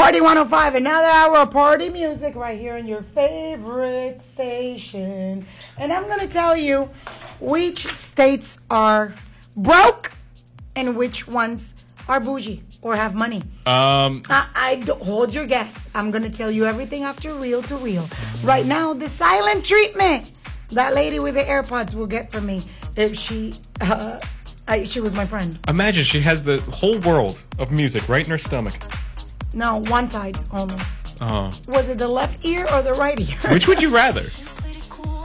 Party 105, another hour of party music right here on your favorite station. And I'm going to tell you which states are broke and which ones are bougie or have money. Hold your guess. I'm going to tell you everything after Real to Real. Right now, the silent treatment that lady with the AirPods will get from me if she was my friend. Imagine she has the whole world of music right in her stomach. No, one side only. Was it the left ear or the right ear? Which would you rather?